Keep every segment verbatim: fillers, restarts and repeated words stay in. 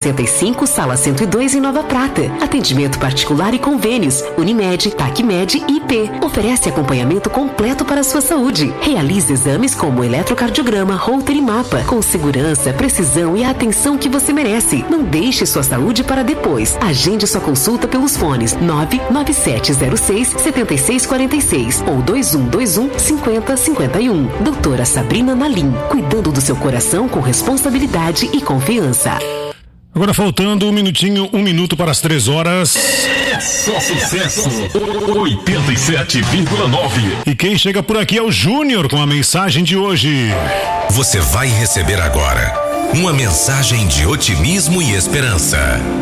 setenta e cinco, sala cento e dois em Nova Prata. Atendimento particular e convênios. Unimed, Tacmed e I P. Oferece acompanhamento completo para a sua saúde. Realize exames como eletrocardiograma, Holter e mapa, com segurança, precisão e a atenção que você merece. Não deixe sua saúde para depois. Agende sua consulta pelos fones nove nove sete zero seis, sete seis quatro seis ou dois um dois um, cinco zero cinco um. Doutora Sabrina Nalim, cuidando do seu coração com responsabilidade e confiança. Agora faltando um minutinho, um minuto para as três horas. É só sucesso, oitenta e sete vírgula nove. E quem chega por aqui é o Júnior com a mensagem de hoje. Você vai receber agora uma mensagem de otimismo e esperança.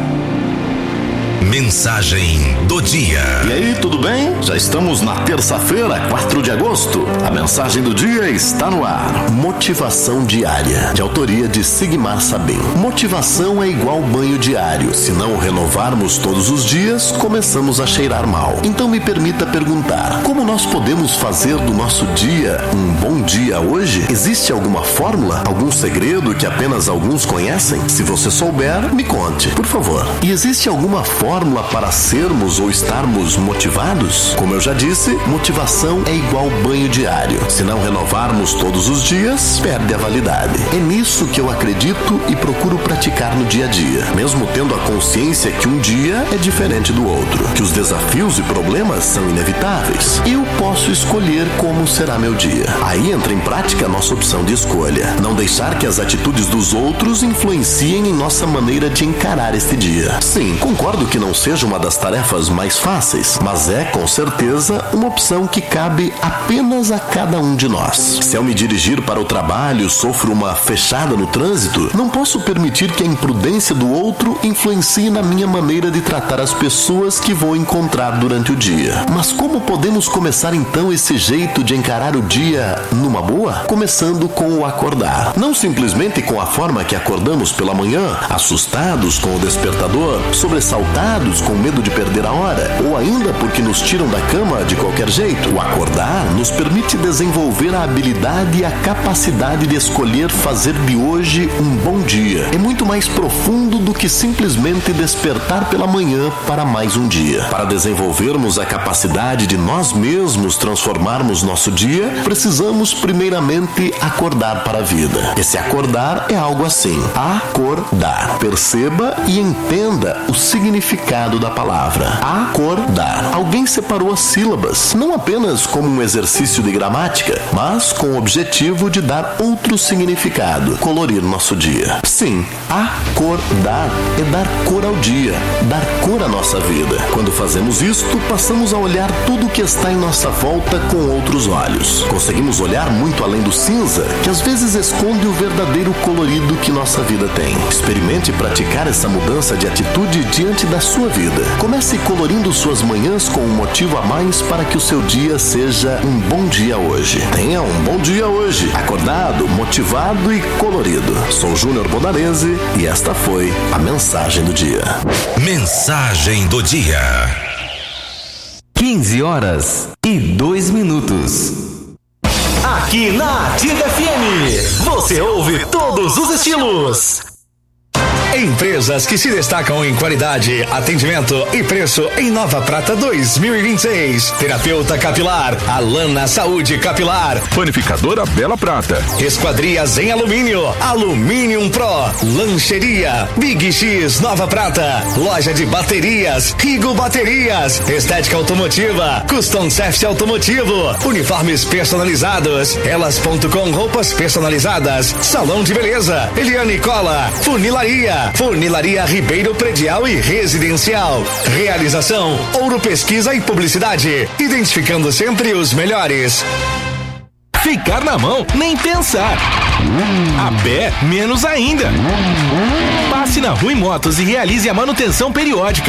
Mensagem do dia. E aí, tudo bem? Já estamos na terça-feira, quatro de agosto. A mensagem do dia está no ar. Motivação diária, de autoria de Sigmar Sabin. Motivação é igual banho diário. Se não o renovarmos todos os dias, começamos a cheirar mal. Então me permita perguntar: como nós podemos fazer do nosso dia um bom dia hoje? Existe alguma fórmula? Algum segredo que apenas alguns conhecem? Se você souber, me conte, por favor. E existe alguma fórmula para sermos ou estarmos motivados? Como eu já disse, motivação é igual banho diário. Se não renovarmos todos os dias, perde a validade. É nisso que eu acredito e procuro praticar no dia a dia, mesmo tendo a consciência que um dia é diferente do outro, que os desafios e problemas são inevitáveis. Eu posso escolher como será meu dia. Aí entra em prática a nossa opção de escolha. Não deixar que as atitudes dos outros influenciem em nossa maneira de encarar este dia. Sim, concordo que não seja uma das tarefas mais fáceis, mas é, com certeza, uma opção que cabe apenas a cada um de nós. Se ao me dirigir para o trabalho sofro uma fechada no trânsito, não posso permitir que a imprudência do outro influencie na minha maneira de tratar as pessoas que vou encontrar durante o dia. Mas como podemos começar então esse jeito de encarar o dia numa boa? Começando com o acordar. Não simplesmente com a forma que acordamos pela manhã, assustados com o despertador, sobressaltados com medo de perder a hora, ou ainda porque nos tiram da cama de qualquer jeito. O acordar nos permite desenvolver a habilidade e a capacidade de escolher fazer de hoje um bom dia. É muito mais profundo do que simplesmente despertar pela manhã para mais um dia. Para desenvolvermos a capacidade de nós mesmos transformarmos nosso dia, precisamos primeiramente acordar para a vida. Esse acordar é algo assim: acordar. Perceba e entenda o significado da palavra acordar. Alguém separou as sílabas, não apenas como um exercício de gramática, mas com o objetivo de dar outro significado, colorir nosso dia. Sim, acordar é dar cor ao dia, dar cor à nossa vida. Quando fazemos isto, passamos a olhar tudo o que está em nossa volta com outros olhos. Conseguimos olhar muito além do cinza, que às vezes esconde o verdadeiro colorido que nossa vida tem. Experimente praticar essa mudança de atitude diante da sua vida. Comece colorindo suas manhãs com um motivo a mais para que o seu dia seja um bom dia hoje. Tenha um bom dia hoje, acordado, motivado e colorido. Sou Júnior Bonarense e esta foi a mensagem do dia. Mensagem do dia. quinze horas e dois minutos. Aqui na Ativa F M, você ouve todos os estilos. Empresas que se destacam em qualidade, atendimento e preço em Nova Prata dois mil e vinte e seis. Terapeuta Capilar, Alana Saúde Capilar. Panificadora Bela Prata. Esquadrias em alumínio, Aluminium Pro. Lancheria, Big X Nova Prata. Loja de baterias, Rigo Baterias. Estética automotiva, Custom Safety Automotivo. Uniformes personalizados, elas ponto com roupas personalizadas. Salão de beleza, Eliane Cola. Funilaria, Funilaria Ribeiro Predial e Residencial. Realização Ouro Pesquisa e Publicidade, identificando sempre os melhores. Ficar na mão, nem pensar. A pé, menos ainda. Passe na Rui Motos e realize a manutenção periódica.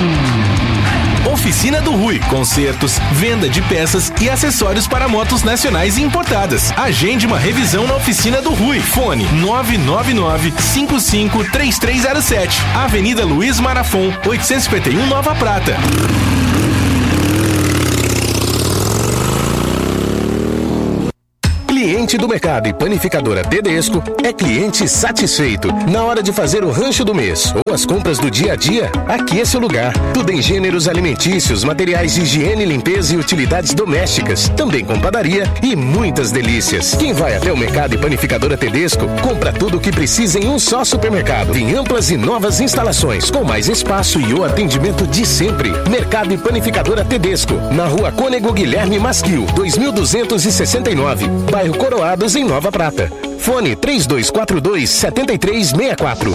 Oficina do Rui, consertos, venda de peças e acessórios para motos nacionais e importadas. Agende uma revisão na Oficina do Rui. Fone nove nove nove, cinco cinco três três zero sete. Avenida Luiz Marafon, oitocentos e cinquenta e um, Nova Prata. Cliente do mercado e panificadora Tedesco é cliente satisfeito na hora de fazer o rancho do mês ou suas compras do dia a dia? Aqui é seu lugar. Tudo em gêneros alimentícios, materiais de higiene, limpeza e utilidades domésticas. Também com padaria e muitas delícias. Quem vai até o Mercado e Panificadora Tedesco, compra tudo o que precisa em um só supermercado. Em amplas e novas instalações, com mais espaço e o atendimento de sempre. Mercado e Panificadora Tedesco, na Rua Cônego Guilherme Masquil, dois mil duzentos e sessenta e nove, bairro Coroados, em Nova Prata. Fone três dois quatro dois, sete três seis quatro.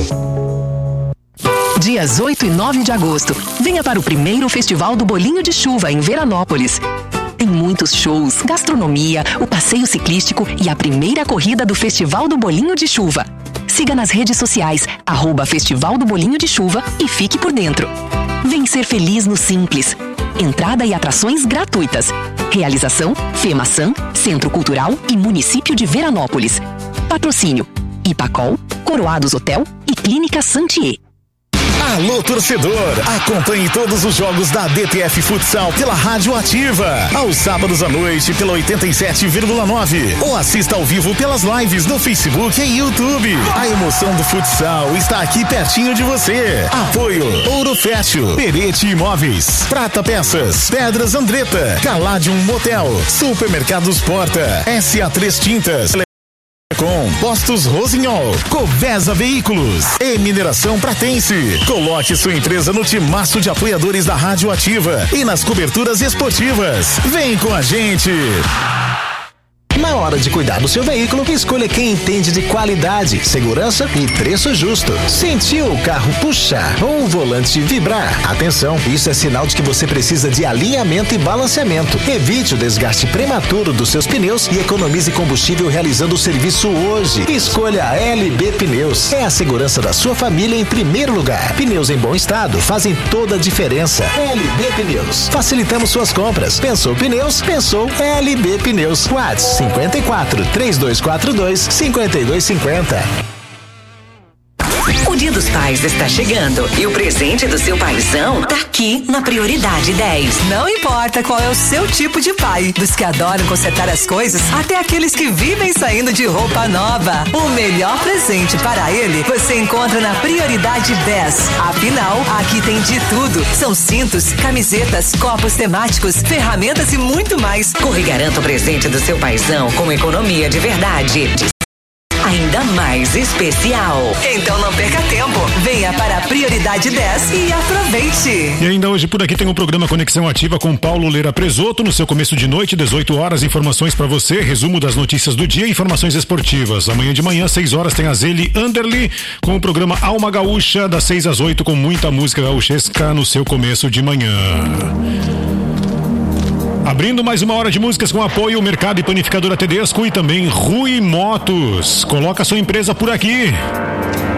Dias oito e nove de agosto, venha para o primeiro Festival do Bolinho de Chuva em Veranópolis. Tem muitos shows, gastronomia, o passeio ciclístico e a primeira corrida do Festival do Bolinho de Chuva. Siga nas redes sociais, arroba Festival do Bolinho de Chuva e fique por dentro. Vem ser feliz no Simples. Entrada e atrações gratuitas. Realização, FEMAÇã, Centro Cultural e Município de Veranópolis. Patrocínio, Ipacol, Coroados Hotel e Clínica Santier. Alô, torcedor! Acompanhe todos os jogos da D T F Futsal pela Rádio Ativa. Aos sábados à noite pela oitenta e sete vírgula nove. Ou assista ao vivo pelas lives no Facebook e YouTube. A emoção do futsal está aqui pertinho de você. Apoio Ouro Fértil, Perete Imóveis, Prata Peças, Pedras Andretta, Caladium Motel, Supermercados Porta, S A três Tintas, com Postos Rosinhol, Covesa Veículos e Mineração Pratense. Coloque sua empresa no timaço de apoiadores da Rádio Ativa e nas coberturas esportivas. Vem com a gente! Na hora de cuidar do seu veículo, escolha quem entende de qualidade, segurança e preço justo. Sentiu o carro puxar ou o volante vibrar? Atenção, isso é sinal de que você precisa de alinhamento e balanceamento. Evite o desgaste prematuro dos seus pneus e economize combustível realizando o serviço hoje. Escolha a L B Pneus. É a segurança da sua família em primeiro lugar. Pneus em bom estado fazem toda a diferença. L B Pneus. Facilitamos suas compras. Pensou pneus? Pensou L B Pneus. WhatsApp cinquenta e quatro, três dois quatro dois, cinquenta e dois cinquenta. O Dia dos Pais está chegando e o presente do seu paizão tá aqui na Prioridade dez. Não importa qual é o seu tipo de pai, dos que adoram consertar as coisas até aqueles que vivem saindo de roupa nova. O melhor presente para ele você encontra na Prioridade dez. Afinal, aqui tem de tudo. São cintos, camisetas, copos temáticos, ferramentas e muito mais. Corre e garanta o presente do seu paizão com economia de verdade. Ainda mais especial. Então não perca tempo. Venha para a Prioridade dez e aproveite. E ainda hoje por aqui tem um programa Conexão Ativa com Paulo Leira Presoto. No seu começo de noite, dezoito horas, informações para você, resumo das notícias do dia e informações esportivas. Amanhã de manhã, seis horas, tem a Zeli Anderli com o programa Alma Gaúcha, das seis às oito, com muita música gaúchesca no seu começo de manhã. Abrindo mais uma hora de músicas com apoio Mercado e Panificadora Tedesco e também Rui Motos. Coloca a sua empresa por aqui.